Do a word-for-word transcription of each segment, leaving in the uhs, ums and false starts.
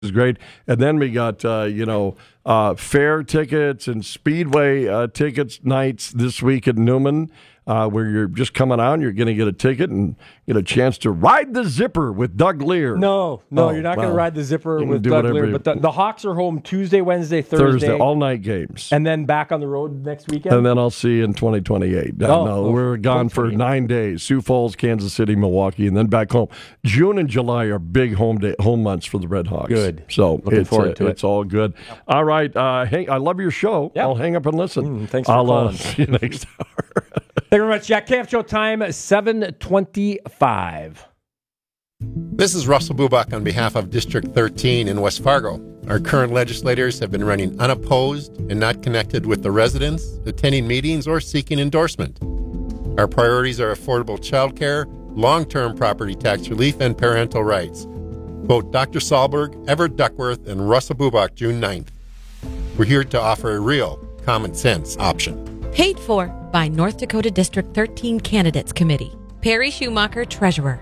is great. And then we got, uh, you know, uh, fair tickets and Speedway uh, tickets nights this week at Newman, uh, where you're just coming out and you're going to get a ticket and get a chance to ride the Zipper with Doug Lear. No, no, oh, you're not well, going to ride the Zipper with Doug Lear. you, but the, the Hawks are home Tuesday, Wednesday, Thursday. Thursday, all-night games. And then back on the road next weekend? And then I'll see you in twenty twenty-eight. No, oh, no oh, we're gone for nine days. Sioux Falls, Kansas City, Milwaukee, and then back home. June and July are big home day, home months for the Red Hawks. Good. So Looking it's, forward uh, to it. It's all good. All right. Uh, hey, I love your show. Yep. I'll hang up and listen. Mm, thanks for I'll, calling. Uh, see you next hour. Thank you very much, Jack. K F Show time, seven twenty-five. This is Russell Bubach on behalf of District thirteen in West Fargo. Our current legislators have been running unopposed and not connected with the residents, attending meetings, or seeking endorsement. Our priorities are affordable child care, long-term property tax relief, and parental rights. Vote Doctor Sahlberg, Everett Duckworth, and Russell Bubach June ninth. We're here to offer a real common sense option. Paid for by North Dakota District thirteen Candidates Committee. Perry Schumacher, Treasurer.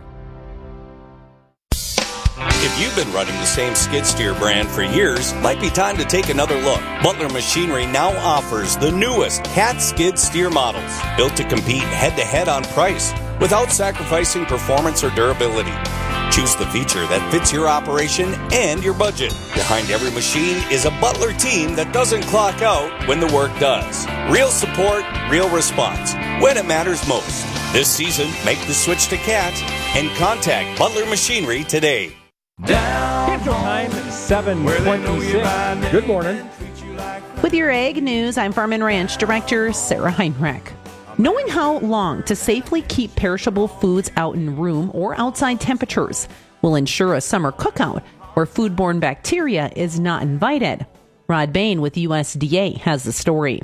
If you've been running the same skid steer brand for years, might be time to take another look. Butler Machinery now offers the newest Cat skid steer models, built to compete head-to-head on price without sacrificing performance or durability. Choose the feature that fits your operation and your budget. Behind every machine is a Butler team that doesn't clock out when the work does. Real support, real response, when it matters most. This season, make the switch to Cat and contact Butler Machinery today. Down time, seven twenty-six. Good morning. With your Ag News, I'm Farm and Ranch Director Sarah Heinrich. Knowing how long to safely keep perishable foods out in room or outside temperatures will ensure a summer cookout where foodborne bacteria is not invited. Rod Bain with U S D A has the story.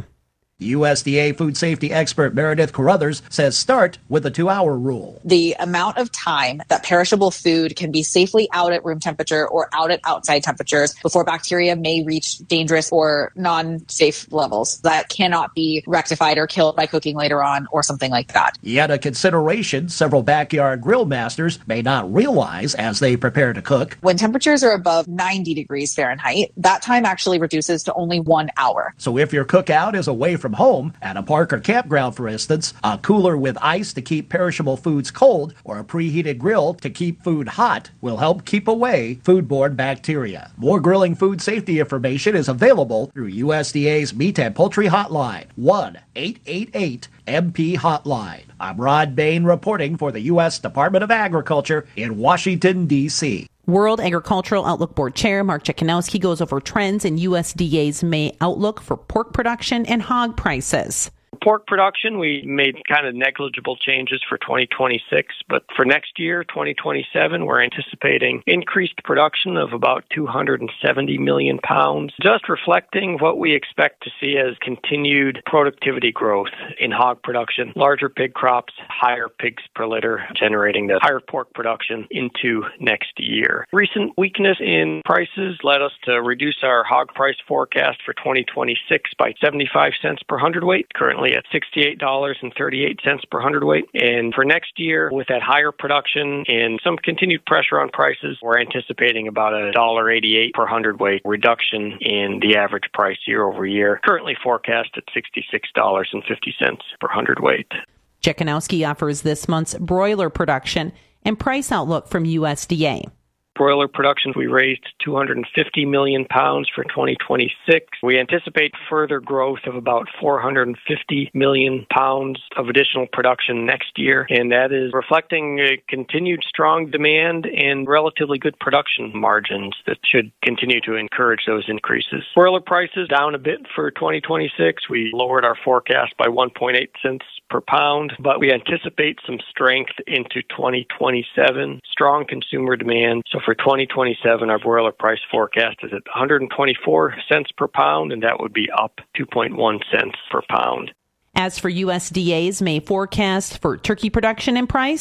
U S D A food safety expert Meredith Carruthers says start with the two-hour rule. The amount of time that perishable food can be safely out at room temperature or out at outside temperatures before bacteria may reach dangerous or non-safe levels that cannot be rectified or killed by cooking later on or something like that. Yet a consideration several backyard grill masters may not realize as they prepare to cook. When temperatures are above ninety degrees Fahrenheit, that time actually reduces to only one hour. So if your cookout is away from from home, at a park or campground, for instance, a cooler with ice to keep perishable foods cold or a preheated grill to keep food hot will help keep away foodborne bacteria. More grilling food safety information is available through U S D A's Meat and Poultry Hotline, one eight eight eight M P Hotline. I'm Rod Bain reporting for the U S Department of Agriculture in Washington, D C World Agricultural Outlook Board Chair Mark Jekanowski goes over trends in U S D A's May outlook for pork production and hog prices. Pork production, we made kind of negligible changes for twenty twenty-six, but for next year, twenty twenty-seven, we're anticipating increased production of about two hundred seventy million pounds, just reflecting what we expect to see as continued productivity growth in hog production, larger pig crops, higher pigs per litter, generating the higher pork production into next year. Recent weakness in prices led us to reduce our hog price forecast for twenty twenty-six by seventy-five cents per hundredweight, currently at sixty-eight dollars and thirty-eight cents per hundredweight. And for next year, with that higher production and some continued pressure on prices, we're anticipating about a one dollar eighty-eight per hundredweight reduction in the average price year over year, currently forecast at sixty-six dollars and fifty cents per hundredweight. Jekanowski offers this month's broiler production and price outlook from U S D A. Broiler production, we raised two hundred fifty million pounds for twenty twenty-six. We anticipate further growth of about four hundred fifty million pounds of additional production next year, and that is reflecting a continued strong demand and relatively good production margins that should continue to encourage those increases. Broiler prices down a bit for twenty twenty-six. We lowered our forecast by one point eight cents per pound, but we anticipate some strength into twenty twenty-seven. Strong consumer demand. So for twenty twenty-seven, our broiler price forecast is at one hundred twenty-four cents per pound, and that would be up two point one cents per pound. As for U S D A's May forecast for turkey production and price,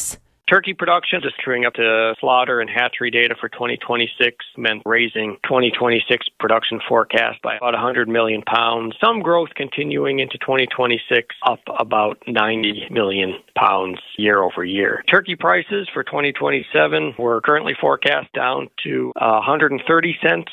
Turkey production, just truing up to slaughter and hatchery data for twenty twenty-six, meant raising twenty twenty-six production forecast by about one hundred million pounds. Some growth continuing into twenty twenty-six, up about ninety million pounds year over year. Turkey prices for twenty twenty-seven were currently forecast down to uh, one hundred thirty cents